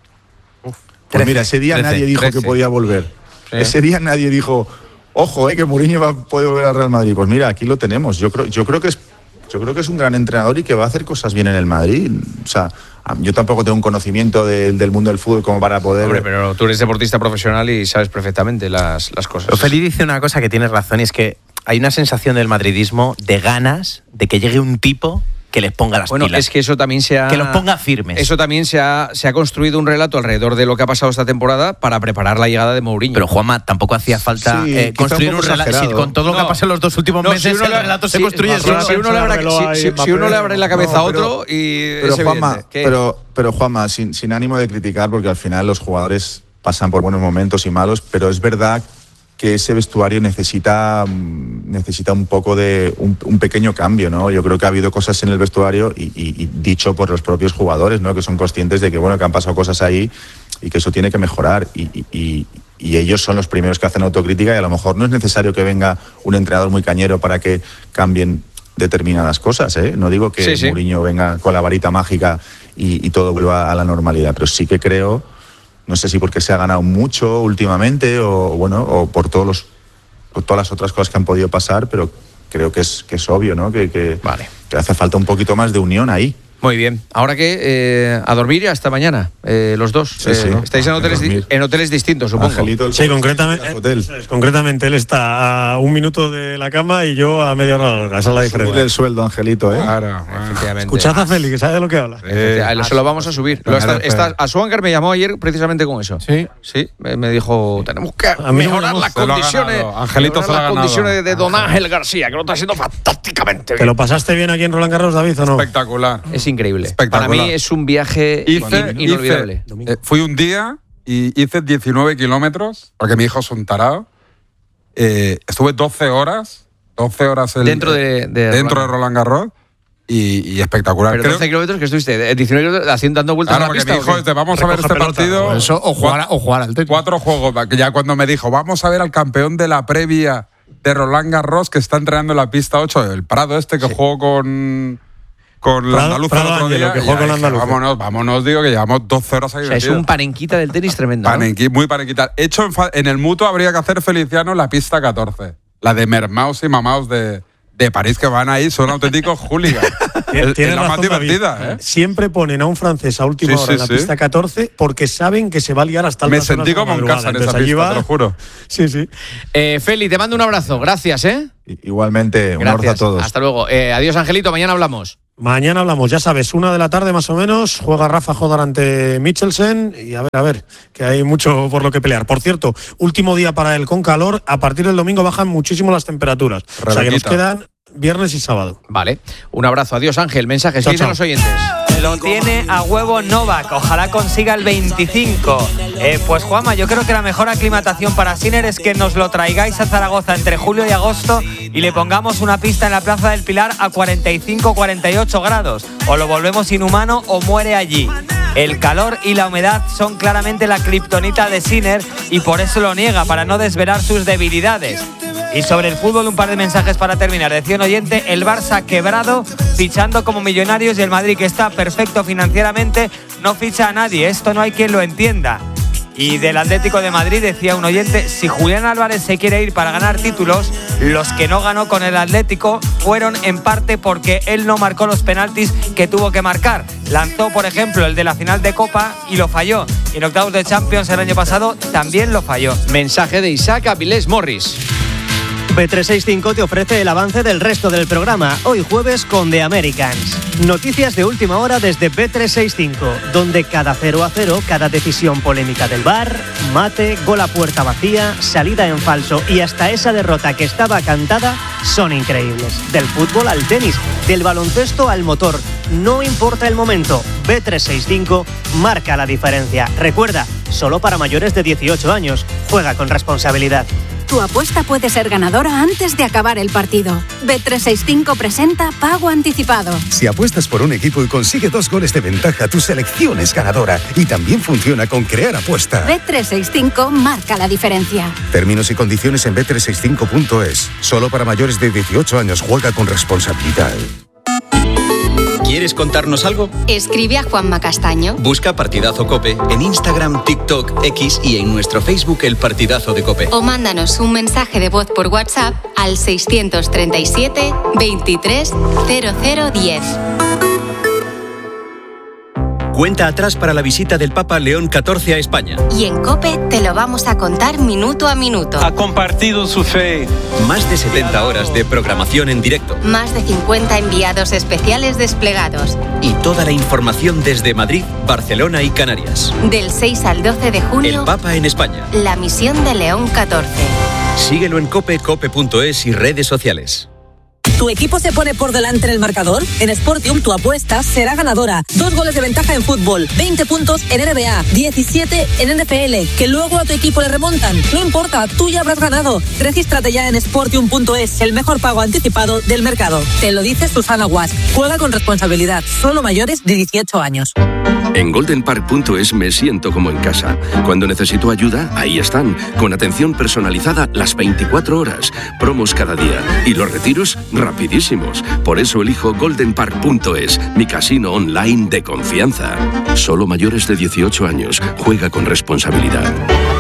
Pues mira, ese día 13, nadie dijo 13. Que podía volver. Sí. Ese día nadie dijo, ojo, que Mourinho puede volver al Real Madrid. Pues mira, aquí lo tenemos. Yo creo que es un gran entrenador y que va a hacer cosas bien en el Madrid. O sea, yo tampoco tengo un conocimiento del mundo del fútbol como para poder... Hombre, pero tú eres deportista profesional y sabes perfectamente las cosas. Feli dice una cosa que tienes razón, y es que hay una sensación del madridismo de ganas de que llegue un tipo que les ponga las pilas. Es que eso también que los ponga firmes. Eso también se ha construido un relato alrededor de lo que ha pasado esta temporada para preparar la llegada de Mourinho. Pero Juanma, tampoco hacía falta construir un relato. Con todo lo que ha pasado en los 2 últimos meses, el relato se construye solo. Si uno le abre la cabeza a otro y... Pero Juanma, sin ánimo de criticar, porque al final los jugadores pasan por buenos momentos y malos, pero es verdad que ese vestuario necesita un poco de un pequeño cambio, ¿no? Yo creo que ha habido cosas en el vestuario y dicho por los propios jugadores, ¿no? Que son conscientes de que han pasado cosas ahí y que eso tiene que mejorar, y ellos son los primeros que hacen autocrítica, y a lo mejor no es necesario que venga un entrenador muy cañero para que cambien determinadas cosas, ¿eh? No digo que Mourinho venga con la varita mágica y todo vuelva a la normalidad, pero sí que creo... No sé si porque se ha ganado mucho últimamente o por todas las otras cosas que han podido pasar, pero creo que es obvio, ¿no? Que hace falta un poquito más de unión ahí. Muy bien. Ahora que a dormir hasta mañana, los dos. Sí. Estáis en hoteles distintos, supongo. Angelito, sí, concretamente él está a 1 minuto de la cama y yo a media hora. Esa es la diferencia. El sueldo, Angelito, ¿eh? Claro. Efectivamente. Escuchad a Feli, que sabe de lo que habla. Se lo vamos a subir. A Suangar me llamó ayer precisamente con eso. Sí. Sí, me dijo, tenemos que mejorar las condiciones. Angelito se lo ha ganado. Las condiciones de Don Ángel García, que lo está haciendo fantásticamente bien. ¿Te lo pasaste bien aquí en Roland Garros, David, o no? Espectacular. Es increíble. Para mí es un viaje inolvidable. Fui un día y hice 19 kilómetros, porque mi hijo es un tarado. Estuve 12 horas dentro de Roland Garros, y espectacular. Pero 12 kilómetros que estuviste, 19 kilómetros dando vueltas a la pista. Mi hijo vamos a ver este partido. Eso, o jugar al tenis. 4 juegos, ya cuando me dijo, vamos a ver al campeón de la previa de Roland Garros que está entrenando en la pista 8, el Prado que jugó con la andaluza el otro día, que juega con la andaluza. Vámonos, digo que llevamos 12 horas ahí. Es un panenquita del tenis tremendo. Muy panenquita. Hecho en el Mutuo habría que hacer Feliciano en la pista 14. La de Mermaos y Mamaos de París, que van ahí, son auténticos hooligans. Tienes la razón, más divertida, David. Siempre ponen a un francés a última hora en la pista 14 porque saben que se va a liar hasta el Me sentí como en casa en esa pista, te lo juro. Sí, sí. Feli, te mando un abrazo. Gracias, Igualmente, un abrazo a todos. Hasta luego. Adiós, Angelito. Mañana hablamos. Mañana hablamos, ya sabes, 1 p.m. más o menos, juega Rafa Jodar ante Michelsen y a ver, que hay mucho por lo que pelear. Por cierto, último día para él con calor, a partir del domingo bajan muchísimo las temperaturas. O sea que nos quedan viernes y sábado. Vale, un abrazo, adiós Ángel, mensajes, ¿qué dicen los oyentes? Lo tiene a huevo Novak, ojalá consiga el 25. Pues Juanma, yo creo que la mejor aclimatación para Sinner es que nos lo traigáis a Zaragoza entre julio y agosto y le pongamos una pista en la Plaza del Pilar a 45-48 grados. O lo volvemos inhumano o muere allí. El calor y la humedad son claramente la kriptonita de Sinner y por eso lo niega, para no desvelar sus debilidades. Y sobre el fútbol, un par de mensajes para terminar. Decía un oyente, el Barça quebrado, fichando como Millonarios, y el Madrid, que está perfecto financieramente, no ficha a nadie. Esto no hay quien lo entienda. Y del Atlético de Madrid decía un oyente, si Julián Álvarez se quiere ir para ganar títulos, los que no ganó con el Atlético fueron en parte porque él no marcó los penaltis que tuvo que marcar. Lanzó, por ejemplo, el de la final de Copa y lo falló. Y en octavos de Champions el año pasado también lo falló. Mensaje de Isaac Avilés Morris. Bet365 te ofrece el avance del resto del programa, hoy jueves con The Americans. Noticias de última hora desde Bet365, donde cada 0-0, cada decisión polémica del VAR, mate, gol a puerta vacía, salida en falso y hasta esa derrota que estaba cantada son increíbles. Del fútbol al tenis, del baloncesto al motor, no importa el momento, Bet365 marca la diferencia. Recuerda, solo para mayores de 18 años, juega con responsabilidad. Tu apuesta puede ser ganadora antes de acabar el partido. Bet365 presenta Pago Anticipado. Si apuestas por un equipo y consigue 2 goles de ventaja, tu selección es ganadora. Y también funciona con Crear Apuesta. Bet365 marca la diferencia. Términos y condiciones en bet365.es. Solo para mayores de 18 años. Juega con responsabilidad. ¿Quieres contarnos algo? Escribe a Juanma Castaño. Busca Partidazo COPE en Instagram, TikTok, X y en nuestro Facebook El Partidazo de COPE. O mándanos un mensaje de voz por WhatsApp al 637 23 0010. Cuenta atrás para la visita del Papa León XIV a España. Y en COPE te lo vamos a contar minuto a minuto. Ha compartido su fe. Más de 70 horas de programación en directo. Más de 50 enviados especiales desplegados. Y toda la información desde Madrid, Barcelona y Canarias. Del 6 al 12 de junio. El Papa en España. La misión de León XIV. Síguelo en COPE, cope.es y redes sociales. ¿Tu equipo se pone por delante en el marcador? En Sportium tu apuesta será ganadora. 2 goles de ventaja en fútbol, 20 puntos en NBA, 17 en NFL, que luego a tu equipo le remontan. No importa, tú ya habrás ganado. Regístrate ya en Sportium.es, el mejor pago anticipado del mercado. Te lo dice Susana Guas. Juega con responsabilidad, solo mayores de 18 años. En goldenpark.es me siento como en casa. Cuando necesito ayuda, ahí están, con atención personalizada las 24 horas, promos cada día y los retiros rapidísimos. Por eso elijo goldenpark.es, mi casino online de confianza. Solo mayores de 18 años. Juega con responsabilidad.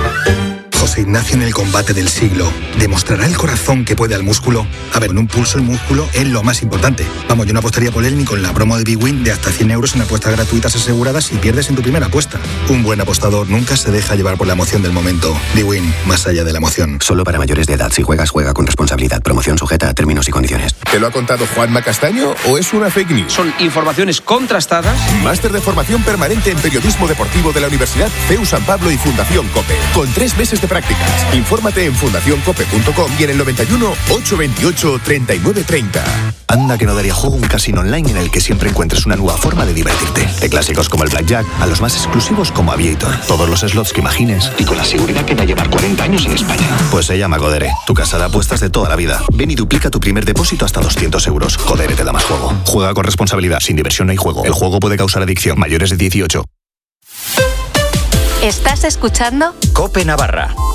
José Ignacio en el combate del siglo. ¿Demostrará el corazón que puede al músculo? A ver, en un pulso el músculo es lo más importante. Vamos, yo no apostaría por él ni con la promo de BWin de hasta 100 euros en apuestas gratuitas aseguradas si pierdes en tu primera apuesta. Un buen apostador nunca se deja llevar por la emoción del momento. BWin, más allá de la emoción. Solo para mayores de edad. Si juegas, juega con responsabilidad. Promoción sujeta a términos y condiciones. ¿Te lo ha contado Juanma Castaño o es una fake news? Son informaciones contrastadas. Máster de formación permanente en periodismo deportivo de la Universidad CEU San Pablo y Fundación COPE. Con 3 meses de prácticas. Infórmate en fundacioncope.com y en el 91 828 3930. Anda que no daría juego un casino online en el que siempre encuentres una nueva forma de divertirte. De clásicos como el Blackjack a los más exclusivos como Aviator. Todos los slots que imagines y con la seguridad que va a llevar 40 años en España. Pues se llama Codere, tu casa de apuestas de toda la vida. Ven y duplica tu primer depósito hasta 200 euros. Codere te da más juego. Juega con responsabilidad. Sin diversión no hay juego. El juego puede causar adicción. Mayores de 18. ¿Estás escuchando? COPE Navarra.